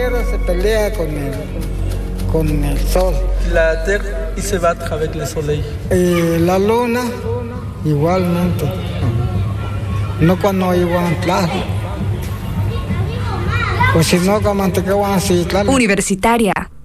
tierra se pelea con el sol. La terre il se battre avec le soleil. La luna igualmente. No cuando iban claro. Pues si no, como antes que van así, claro. Universitaria.